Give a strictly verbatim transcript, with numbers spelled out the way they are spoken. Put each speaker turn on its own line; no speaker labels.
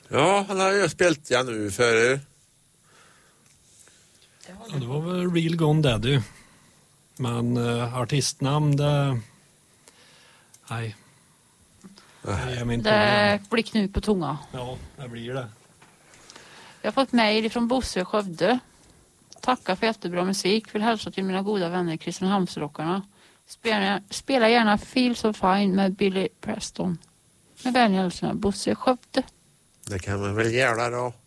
Ja, han har ju spelat ja nu för.
Ja, det var väl Real Gone Daddy. Men uh, artistnamn, det... Nej.
Det, det blir knut på tunga.
Ja, det blir det.
Jag har fått mejl från Bosse Skövde. Tackar för jättebra musik. Vill hälsa till mina goda vänner Kristinehamnsrockarna. Spela, spela gärna Feel So Fine med Billy Preston. Med vänlig hälsning, Bosse Skövde.
Det kan man väl göra då.